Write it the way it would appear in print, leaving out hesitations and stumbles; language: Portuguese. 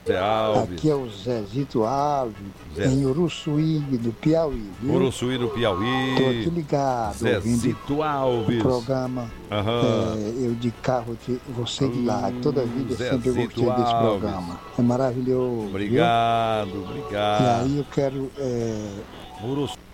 Zé Alves. Aqui é o Zezito Alves, Zé. em Uruçuí, do Piauí, viu? Uruçuí do Piauí. Tô aqui ligado, ouvindo Zezito o Alves. programa. Aham. Eu de carro, você de lá. Toda a vida eu sempre Zezito gostei desse Alves. programa. É maravilhoso, viu? Obrigado, E obrigado. aí eu quero Uruçuí.